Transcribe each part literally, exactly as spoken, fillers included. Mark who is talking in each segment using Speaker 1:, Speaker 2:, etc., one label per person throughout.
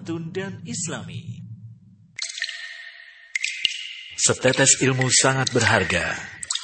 Speaker 1: Santun dan Islami. Setetes ilmu sangat berharga.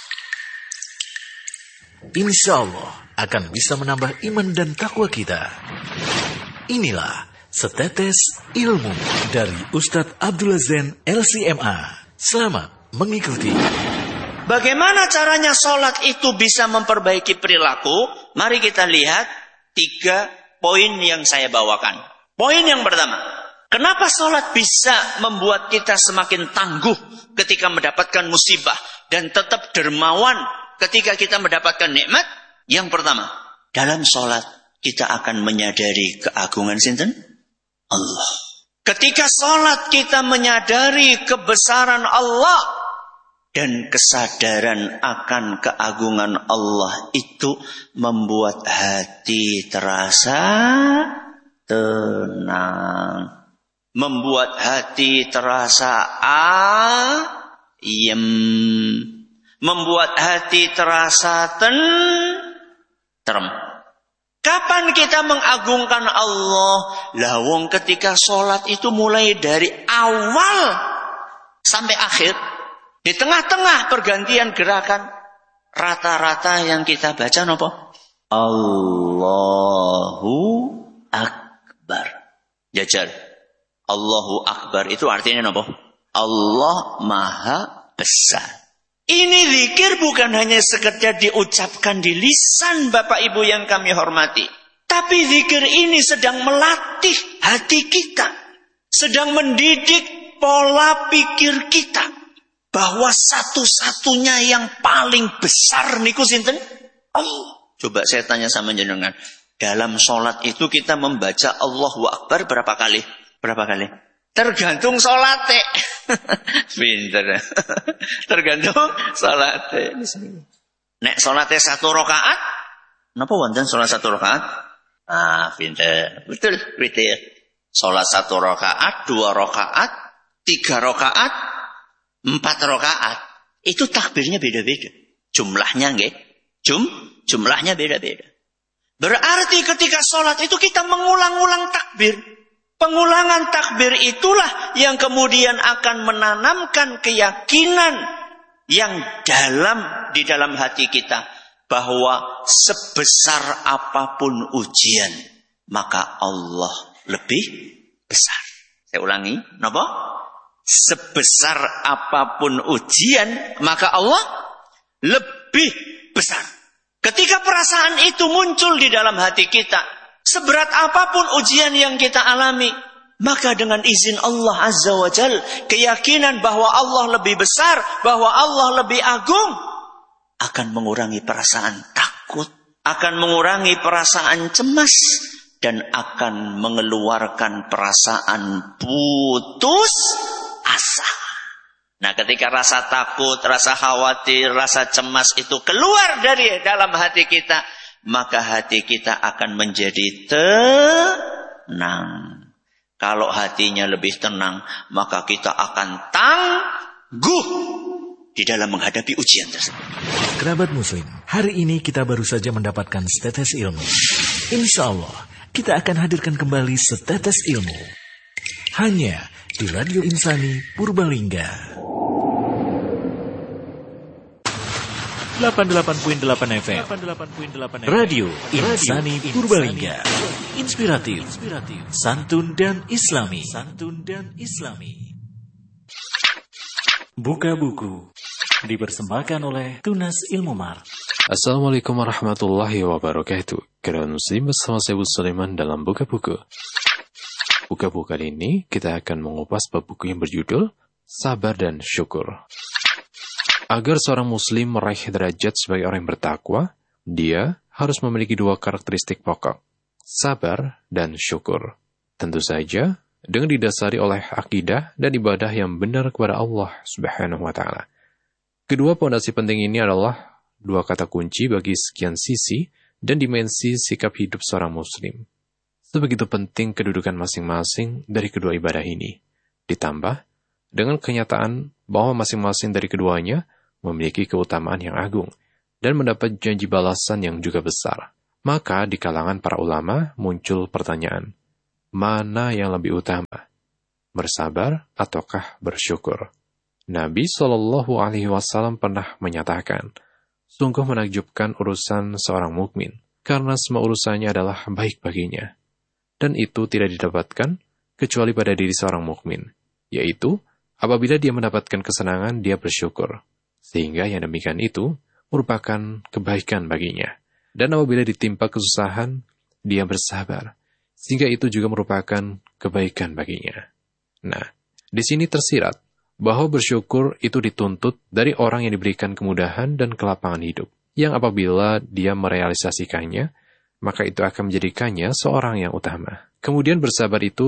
Speaker 1: Insya Allah akan bisa menambah iman dan takwa kita. Inilah Setetes Ilmu dari Ustadz Abdullah Zain L C M A. Selamat mengikuti.
Speaker 2: Bagaimana caranya sholat itu bisa memperbaiki perilaku? Mari kita lihat tiga poin yang saya bawakan. Poin yang pertama, kenapa sholat bisa membuat kita semakin tangguh ketika mendapatkan musibah dan tetap dermawan ketika kita mendapatkan nikmat? Yang pertama, dalam sholat kita akan menyadari keagungan sinten? Allah. Ketika sholat kita menyadari kebesaran Allah dan kesadaran akan keagungan Allah itu membuat hati terasa tenang. Membuat hati terasa ayem. Membuat hati terasa tentrem. Kapan kita mengagungkan Allah? Lawong ketika sholat itu mulai dari awal sampai akhir. Di tengah-tengah pergantian gerakan, rata-rata yang kita baca apa? Allahu Akbar. Jajar. Allahu Akbar itu artinya apa? Allah Maha Besar. Ini zikir bukan hanya sekedar diucapkan di lisan Bapak Ibu yang kami hormati. Tapi zikir ini sedang melatih hati kita. Sedang mendidik pola pikir kita. Bahwa satu-satunya yang paling besar niku sinten? Allah. Coba saya tanya sama jenengan. Dalam sholat itu kita membaca Allahu Akbar berapa kali? Berapa kali? Tergantung sholatnya. Pinter. Tergantung sholatnya. Nek sholatnya satu rakaat, napa wonten sholat satu rakaat? Ah, pinter. Betul, betul. Sholat satu rakaat, dua rakaat, tiga rakaat, empat rakaat. Itu takbirnya beda-beda. Jumlahnya nggih. Jum, jumlahnya beda-beda. Berarti ketika sholat itu kita mengulang-ulang takbir. Pengulangan takbir itulah yang kemudian akan menanamkan keyakinan yang dalam di dalam hati kita bahwa sebesar apapun ujian maka Allah lebih besar. Saya ulangi, napa? Sebesar apapun ujian maka Allah lebih besar. Ketika perasaan itu muncul di dalam hati kita, seberat apapun ujian yang kita alami, maka dengan izin Allah Azza wa Jal, keyakinan bahwa Allah lebih besar, bahwa Allah lebih agung, akan mengurangi perasaan takut, akan mengurangi perasaan cemas, dan akan mengeluarkan perasaan putus asa. Nah, ketika rasa takut, rasa khawatir, rasa cemas itu keluar dari dalam hati kita, maka hati kita akan menjadi tenang. Kalau hatinya lebih tenang, maka kita akan tangguh di dalam menghadapi ujian tersebut.
Speaker 1: Kerabat Muslim, hari ini kita baru saja mendapatkan setetes ilmu. Insya Allah, kita akan hadirkan kembali setetes ilmu. Hanya di Radio Insani Purbalingga. delapan puluh delapan koma delapan F M Radio Insani Purbalingga. Inspiratif, santun dan islami. Santun dan islami. Buka buku dipersembahkan oleh Tunas Ilmu Mar.
Speaker 3: Assalamualaikum warahmatullahi wabarakatuh. Kerabat Muslim bersama saya Bu Sulaiman dalam Buka Buku. Buka buku kali ini kita akan mengupas bab buku yang berjudul Sabar dan Syukur. Agar seorang muslim meraih derajat sebagai orang yang bertakwa, dia harus memiliki dua karakteristik pokok, sabar dan syukur. Tentu saja, dengan didasari oleh akidah dan ibadah yang benar kepada Allah Subhanahu wa Ta'ala. Kedua pondasi penting ini adalah dua kata kunci bagi sekian sisi dan dimensi sikap hidup seorang muslim. Sebegitu penting kedudukan masing-masing dari kedua ibadah ini. Ditambah, dengan kenyataan bahwa masing-masing dari keduanya memiliki keutamaan yang agung dan mendapat janji balasan yang juga besar. Maka di kalangan para ulama muncul pertanyaan, mana yang lebih utama, bersabar ataukah bersyukur? Nabi Shallallahu Alaihi Wasallam pernah menyatakan, sungguh menakjubkan urusan seorang mukmin, karena semua urusannya adalah baik baginya. Dan itu tidak didapatkan kecuali pada diri seorang mukmin, yaitu apabila dia mendapatkan kesenangan, dia bersyukur. Sehingga yang demikian itu merupakan kebaikan baginya. Dan apabila ditimpa kesusahan, dia bersabar. Sehingga itu juga merupakan kebaikan baginya. Nah, di sini tersirat bahwa bersyukur itu dituntut dari orang yang diberikan kemudahan dan kelapangan hidup, yang apabila dia merealisasikannya, maka itu akan menjadikannya seorang yang utama. Kemudian bersabar itu